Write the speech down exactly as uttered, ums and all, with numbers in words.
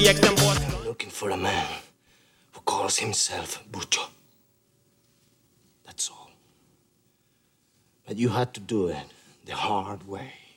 I'm looking for a man who calls himself Bucho. That's all. But you had to do it the hard way.